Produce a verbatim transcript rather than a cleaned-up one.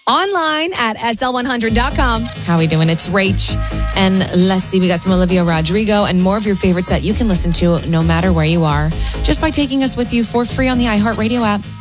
Online at S L one hundred dot com. How we doing? It's Rach. And let's see, we got some Olivia Rodrigo and more of your favorites that you can listen to no matter where you are, just by taking us with you for free on the iHeartRadio app.